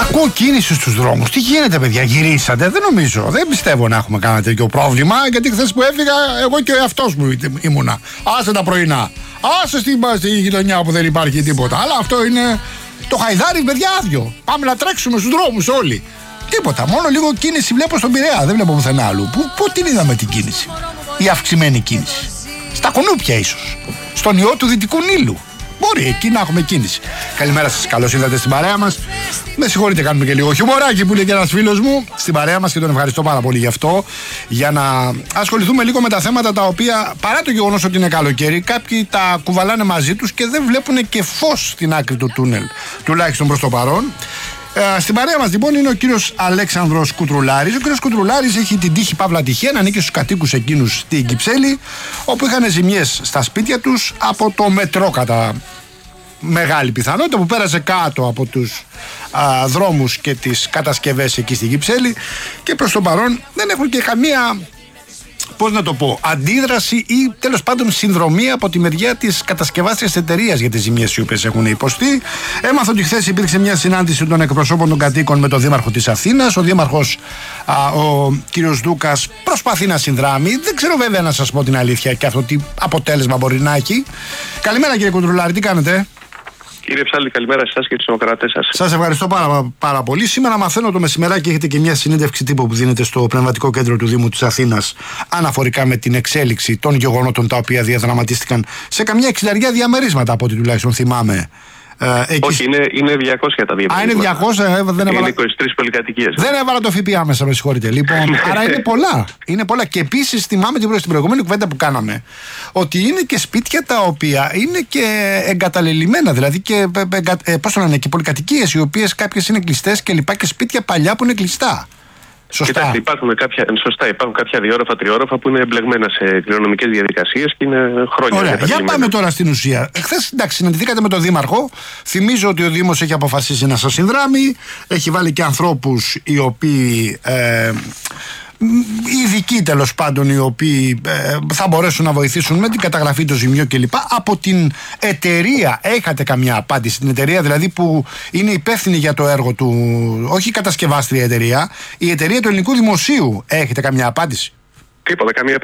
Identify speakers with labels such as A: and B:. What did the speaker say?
A: Ακούω κίνηση στους δρόμους. Τι γίνεται, παιδιά, γυρίσατε? Δεν νομίζω, δεν πιστεύω να έχουμε κανένα τέτοιο πρόβλημα. Γιατί χθες που έφυγα, εγώ και ο εαυτός μου ήμουνα. Άσε τα πρωινά. Άσε στη γειτονιά που δεν υπάρχει τίποτα. Αλλά αυτό είναι το Χαϊδάρι, παιδιά, άδειο. Πάμε να τρέξουμε στους δρόμους όλοι. Τίποτα. Μόνο λίγο κίνηση βλέπω στον Πειραιά. Δεν βλέπω πουθενά άλλου. Πού την είδαμε την κίνηση? Η αυξημένη κίνηση. Στα Κουνούπια ίσως. Στον ιό του Δυτικού Νείλου. Μπορεί εκεί να έχουμε κίνηση. Καλημέρα σας, καλώς ήρθατε στην παρέα μας. Με συγχωρείτε, κάνουμε και λίγο χιουμοράκι που λέει και ένας φίλος μου στην παρέα μας και τον ευχαριστώ πάρα πολύ γι' αυτό. Για να ασχοληθούμε λίγο με τα θέματα τα οποία, παρά το γεγονός ότι είναι καλοκαίρι, κάποιοι τα κουβαλάνε μαζί τους και δεν βλέπουν και φως στην άκρη του τούνελ, τουλάχιστον προς το παρόν. Στην παρέα μας λοιπόν είναι ο κύριος Αλέξανδρος Κουτρουλάρης. Ο κύριος Κουτρουλάρης έχει την τύχη, παύλα τυχαία, να ανήκει στους κατοίκους εκείνους στην Κυψέλη, όπου είχαν ζημιές στα σπίτια τους από το μετρό, κατά μεγάλη πιθανότητα, που πέρασε κάτω από τους δρόμους και τις κατασκευές εκεί στην Κυψέλη, και προς το παρόν δεν έχουν και καμία, πώς να το πω, αντίδραση ή τέλος πάντων συνδρομή από τη μεριά της κατασκευάστριας εταιρείας για τις ζημιές οι οποίες έχουν υποστεί. Έμαθα ότι χθες υπήρξε μια συνάντηση των εκπροσώπων των κατοίκων με τον Δήμαρχο της Αθήνας. Ο Δήμαρχος, ο κύριος Δούκας, προσπαθεί να συνδράμει. Δεν ξέρω βέβαια, να σας πω την αλήθεια, και αυτό τι αποτέλεσμα μπορεί να έχει. Καλημέρα, κύριε Κουτρουλάρη, τι κάνετε?
B: Κύριε Ψάλη, καλημέρα σε εσάς και τους συνοκράτες σας.
A: Σας ευχαριστώ πάρα πολύ. Σήμερα μαθαίνω το μεσημεράκι έχετε και μια συνέντευξη τύπου που δίνετε στο Πνευματικό Κέντρο του Δήμου της Αθήνας αναφορικά με την εξέλιξη των γεγονότων τα οποία διαδραματίστηκαν σε καμιά 60 διαμερίσματα, από ό,τι τουλάχιστον θυμάμαι.
B: Όχι, είναι 200 τα διαμερίσματα.
A: Είναι 200, δεν έβαλα.
B: Είναι 23 πολυκατοικίες.
A: Δεν έβαλα το ΦΠΑ μέσα, με συγχωρείτε. Λοιπόν, άρα είναι πολλά. Είναι πολλά. Και επίσης θυμάμαι την προηγούμενη κουβέντα που κάναμε, ότι είναι και σπίτια τα οποία είναι και εγκαταλελειμμένα. Δηλαδή και, πώς το λένε, και πολυκατοικίες οι οποίες κάποιες είναι κλειστές και λοιπά, και σπίτια παλιά που είναι κλειστά. Σωστά.
B: Κοιτάξτε, υπάρχουν κάποια διόροφα, τριόροφα που είναι εμπλεγμένα σε κληρονομικές διαδικασίες και είναι χρόνια.
A: Ωραία. Για πάμε τώρα στην ουσία. Χθες, εντάξει, συναντηθήκατε με τον Δήμαρχο. Θυμίζω ότι ο Δήμος έχει αποφασίσει να σας συνδράμει. Έχει βάλει και ανθρώπους οι οποίοι, ειδικοί τέλος πάντων, οι οποίοι θα μπορέσουν να βοηθήσουν με την καταγραφή των ζημιών κλπ. Από την εταιρεία έχατε καμιά απάντηση? Την εταιρεία δηλαδή που είναι υπεύθυνη για το έργο του, όχι η κατασκευάστρια εταιρεία, η εταιρεία του Ελληνικού Δημοσίου, έχετε καμιά απάντηση?
B: Τίποτα, καμία